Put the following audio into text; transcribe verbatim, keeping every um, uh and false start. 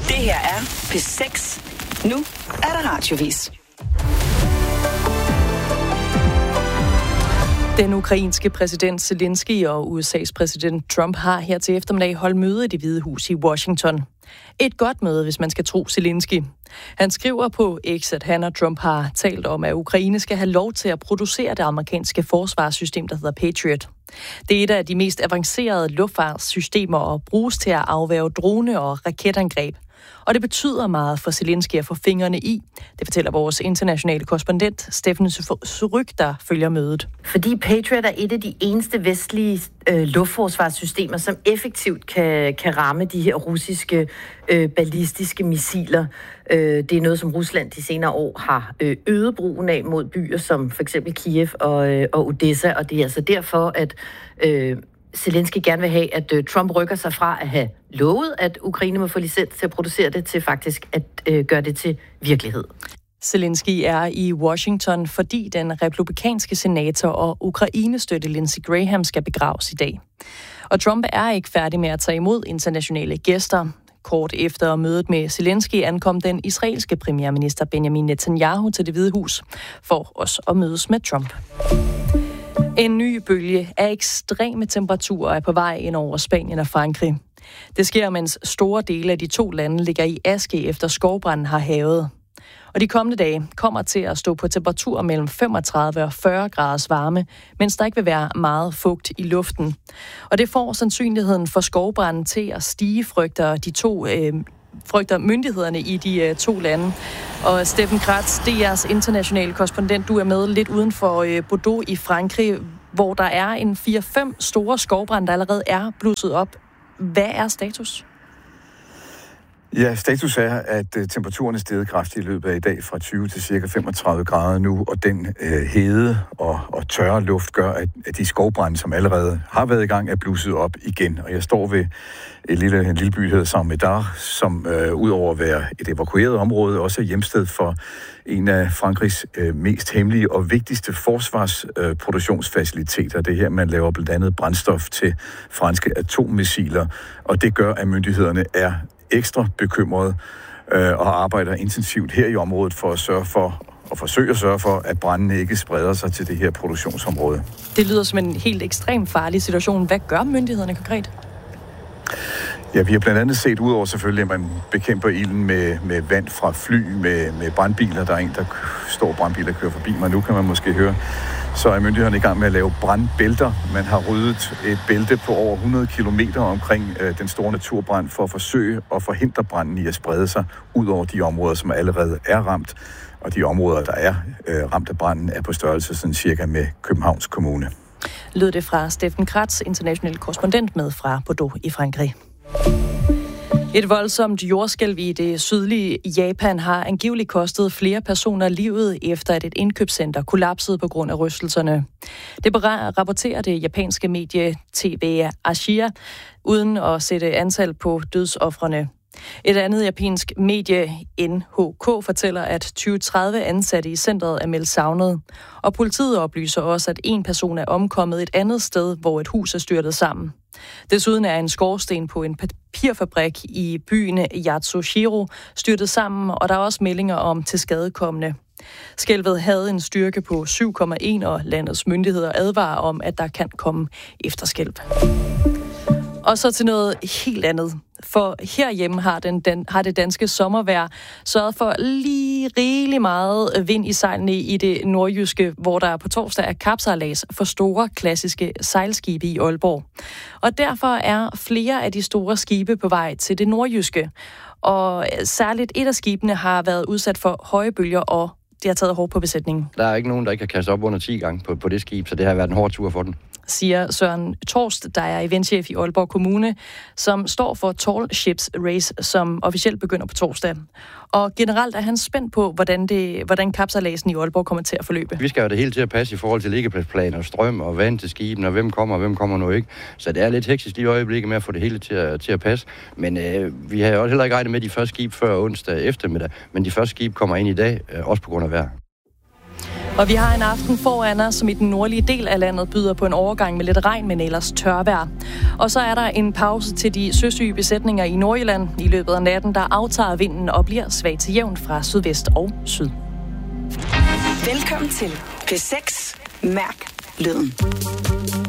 Det her er P seks. Nu er der radiovis. Den ukrainske præsident Zelensky og U S A's præsident Trump har her til eftermiddag holdt møde i Det Hvide Hus i Washington. Et godt møde, hvis man skal tro Zelensky. Han skriver på X, at han og Trump har talt om, at Ukraine skal have lov til at producere det amerikanske forsvarssystem, der hedder Patriot. Det er et af de mest avancerede luftfartssystemer og bruges til at afværge drone- og raketangreb. Og det betyder meget for Zelensky at få fingrene i. Det fortæller vores internationale korrespondent Steffen Suryk, der følger mødet. Fordi Patriot er et af de eneste vestlige øh, luftforsvarssystemer, som effektivt kan, kan ramme de her russiske øh, ballistiske missiler. Øh, det er noget, som Rusland de senere år har øh, øget brugen af mod byer som for eksempel Kiev og, øh, og Odessa. Og det er altså derfor, at øh, Zelensky gerne vil have, at uh, Trump rykker sig fra at have lovet, at Ukraine må få licens til at producere det, til faktisk at uh, gøre det til virkelighed. Zelensky er i Washington, fordi den republikanske senator og Ukraine-støtte Lindsey Graham skal begraves i dag. Og Trump er ikke færdig med at tage imod internationale gæster. Kort efter mødet med Zelensky ankom den israelske premierminister Benjamin Netanyahu til Det Hvide Hus for også at mødes med Trump. En ny bølge af ekstreme temperaturer er på vej ind over Spanien og Frankrig. Det sker, mens store dele af de to lande ligger i aske efter skovbranden har hærget. Og de kommende dage kommer til at stå på temperaturer mellem femogtredive og fyrre graders varme, mens der ikke vil være meget fugt i luften. Og det får sandsynligheden for skovbranden til at stige, frygter de to øh, frygter myndighederne i de uh, to lande. Og Steffen Kratz, D R's internationale korrespondent, du er med lidt uden for uh, Bordeaux i Frankrig, hvor der er en fire fem store skovbrande, der allerede er blusset op. Hvad er status? Ja, status er, at uh, temperaturen er steget kraftigt i løbet af i dag fra tyve til cirka femogtredive grader nu, og den uh, hede og, og tørre luft gør, at, at de skovbrande, som allerede har været i gang, er blusset op igen. Og jeg står ved et lille, en lille by, der hedder Saint-Médard, som uh, udover at være et evakueret område, også er hjemsted for en af Frankrigs uh, mest hemmelige og vigtigste forsvarsproduktionsfaciliteter. Uh, det er her, man laver blandt andet brændstof til franske atommissiler, og det gør, at myndighederne er ekstra bekymrede øh, og arbejder intensivt her i området for at sørge for og forsøge at sørge for, at branden ikke spreder sig til det her produktionsområde. Det lyder som en helt ekstremt farlig situation. Hvad gør myndighederne konkret? Ja, vi har blandt andet set, udover selvfølgelig, at man bekæmper ilden med, med vand fra fly, med, med brandbiler. Der er en, der står brandbiler, der kører forbi mig. Nu kan man måske høre, så er myndighederne i gang med at lave brandbælter. Man har ryddet et bælte på over hundrede kilometer omkring øh, den store naturbrand for at forsøge at forhindre branden i at sprede sig ud over de områder, som allerede er ramt. Og de områder, der er øh, ramt af branden, er på størrelse sådan cirka med Københavns Kommune. Lød det fra Steffen Kratz, international korrespondent med fra Bordeaux i Frankrig. Et voldsomt jordskælv i det sydlige Japan har angiveligt kostet flere personer livet, efter at et indkøbscenter kollapsede på grund af rystelserne. Det rapporterer det japanske medie T V Asia, uden at sætte antal på dødsofrene. Et andet japansk medie, N H K, fortæller, at tyve til tredive ansatte i centret er meldt savnet. Og politiet oplyser også, at en person er omkommet et andet sted, hvor et hus er styrtet sammen. Desuden er en skorsten på en papirfabrik i byen Yatsushiro styrtet sammen, og der er også meldinger om tilskadekomne. Skælvet havde en styrke på syv komma en, og landets myndigheder advarer om, at der kan komme efterskælv. Og så til noget helt andet. For herhjemme har, den, den, har det danske sommervejr sørget for lige rigeligt meget vind i sejlene i det nordjyske, hvor der på torsdag er kapsejlads for store klassiske sejlskibe i Aalborg. Og derfor er flere af de store skibe på vej til det nordjyske. Og særligt et af skibene har været udsat for høje bølger, og det har taget hårdt på besætningen. Der er ikke nogen, der ikke kan kaste op under ti gange på, på det skib, så det har været en hård tur for den, siger Søren Torst, der er eventchef i Aalborg Kommune, som står for Tall Ships Race, som officielt begynder på torsdag. Og generelt er han spændt på, hvordan, det, hvordan kapsejladsen i Aalborg kommer til at forløbe. Vi skal jo det hele til at passe i forhold til liggepladsplaner, strøm og vand til skibene, og hvem kommer og hvem kommer nu ikke. Så det er lidt hektisk i øjeblikket med at få det hele til at, til at passe. Men øh, vi har jo heller ikke regnet med de første skib før onsdag eftermiddag, men de første skib kommer ind i dag, øh, også på grund af vejr. Og vi har en aften foran os, som i den nordlige del af landet byder på en overgang med lidt regn, men ellers tørvejr. Og så er der en pause til de søsyge besætninger i Nordjylland. I løbet af natten, der aftager vinden og bliver svag til jævn fra sydvest og syd. Velkommen til P seks. Mærk lyden.